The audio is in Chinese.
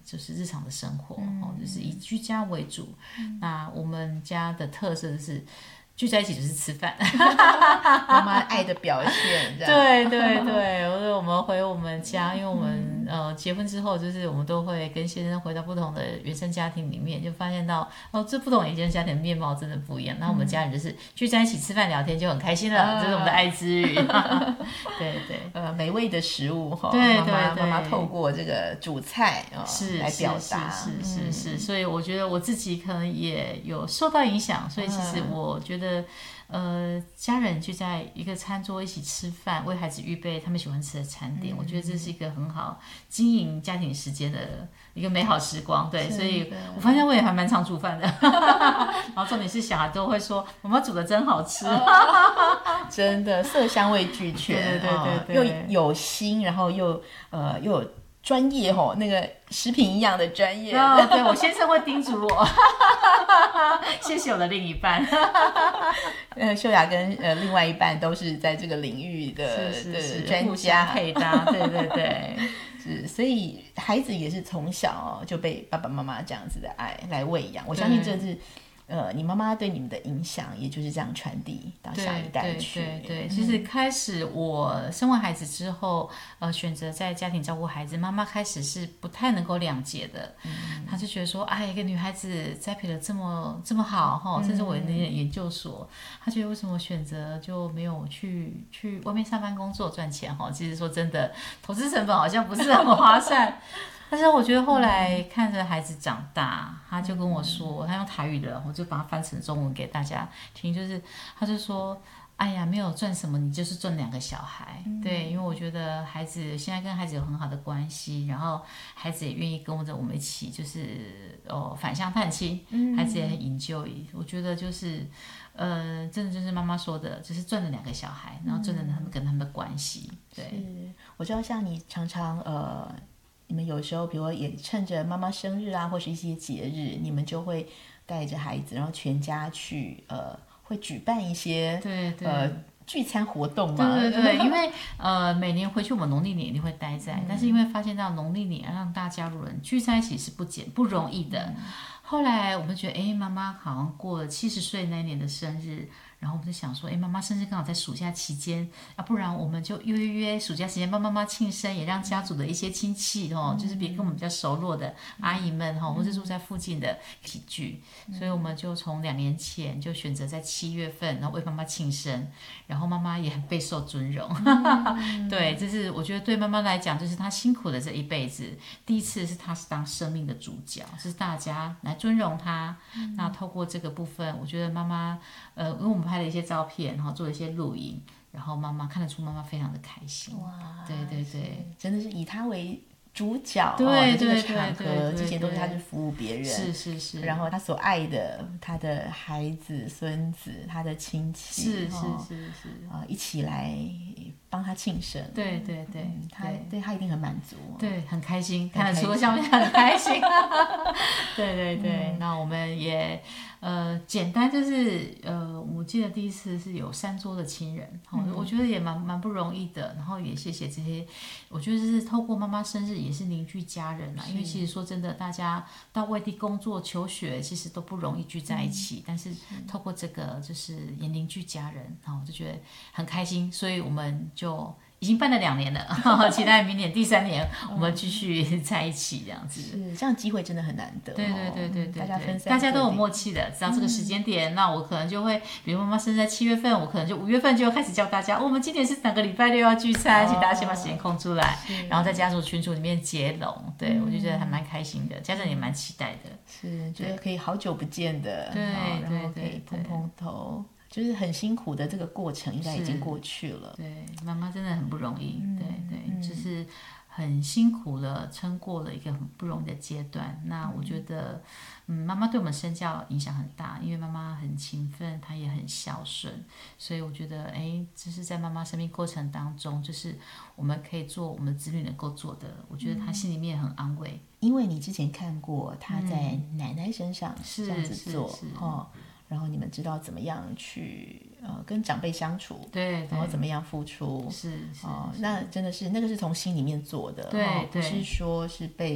就是日常的生活，就是以居家为主。那我们家的特色就是聚在一起就是吃饭， 妈妈爱的表现，这样。 对对对，我们回我们家，因为我们结婚之后，就是我们都会跟先生回到不同的原生家庭里面，就发现到这不同原生家庭的面貌真的不一样。那我们家人就是聚在一起吃饭聊天就很开心了，这是我们的爱之语。对对， 美味的食物哈， 对妈妈透过这个煮菜是来表达， 是，所以我觉得我自己可能也有受到影响，所以其实我觉得。家人就在一个餐桌一起吃饭，为孩子预备他们喜欢吃的餐点，我觉得这是一个很好经营家庭时间的一个美好时光。对，所以我发现我也还蛮常煮饭的，然后重点是小孩都会说妈妈煮的真好吃， 真的色香味俱全， 对， 又有心，然后又有专业那个食品一样的专业。 对，我先生会叮嘱我，谢谢我的另一半。 秀雅跟另外一半都是在这个领域的专家， 配搭，对。 是，所以孩子也是从小就被爸爸妈妈这样子的爱来喂养。我相信这是你妈妈对你们的影响，也就是这样传递到下一代去。 对，其实开始我生完孩子之后，选择在家庭照顾孩子，妈妈开始是不太能够谅解的。她就觉得说，一个女孩子栽培的这么好哈，甚至我念研究所，她觉得为什么选择就没有去外面上班工作赚钱哈？其实说真的，投资成本好像不是很划算。但是我觉得后来看着孩子长大，他就跟我说，他用台语的，我就把它翻成中文给大家听，就是他就说，哎呀，没有赚什么，你就是赚2个小孩。对，因为我觉得孩子现在跟孩子有很好的关系，然后孩子也愿意跟着我们一起，就是返乡探亲，孩子也很enjoy。我觉得就是真的就是妈妈说的，就是赚了2个小孩，然后赚了他们跟他们的关系。对， 是，我知道像你常常你们有时候，比如也趁着妈妈生日啊，或是一些节日，你们就会带着孩子，然后全家去会举办一些聚餐活动嘛。 对，因为每年回去我们农历年一定会待在，但是因为发现到农历年让大家人聚在一起是不容易的。后来我们觉得，妈妈好像过了70岁那一年的生日。然后我们就想说，妈妈生日刚好在暑假期间，不然我们就约暑假时间帮妈妈庆生，也让家族的一些亲戚就是跟我们比较熟络的阿姨们或是住在附近的一起聚。所以我们就从2年前就选择在7月份，然后为妈妈庆生，然后妈妈也很备受尊荣。对，这是我觉得对妈妈来讲，就是她辛苦的这一辈子，第一次是她是当生命的主角，是大家来尊荣她。那透过这个部分，我觉得妈妈因为我们拍了一些照片，然后做了一些录影，然后妈妈看得出妈妈非常的开心。哇，对， 真的是以她为主角， 对， 这个场合之前都是她去服务别人， 是， 然后她所爱的她的孩子、孙子、她的亲戚， 是， 一起来帮她庆生， 对， 她一定很满足， 对，很开心，看得出相片很开心。对，那我们也简单就是我记得第一次是有3桌的亲人，我觉得也蛮不容易的，然后也谢谢这些，我觉得是透过妈妈生日也是凝聚家人啦，因为其实说真的，大家到外地工作求学其实都不容易聚在一起，但是透过这个就是也凝聚家人，我就觉得很开心，所以我们就已经办了2年了，期待明年第3年我们继续在一起这样子。 是，这样机会真的很难得。 对， 大家分散， 大家都有默契的，知道这个时间点，那我可能就会，比如妈妈生日在7月份，我可能就5月份就要开始教大家，我们今年是哪个礼拜六要聚餐，请大家先把时间空出来，然后在家族群组里面接龙。对，我就觉得还蛮开心的，家长也蛮期待的。 是，觉得可以好久不见的， 对， 然后可以碰头。就是很辛苦的这个过程应该已经过去了。 对，妈妈真的很不容易，对，就是很辛苦了，撑过了一个很不容易的阶段。那我觉得妈妈对我们身教影响很大，因为妈妈很勤奋，她也很孝顺，所以我觉得就是在妈妈生命过程当中，就是我们可以做我们子女能够做的，我觉得她心里面很安慰。 因为你之前看过她在奶奶身上这样子做，然后你们知道怎么样去跟长辈相处， 对， 然后怎么样付出， 是， 那真的是那个是从心里面做的， 对， 不是说是被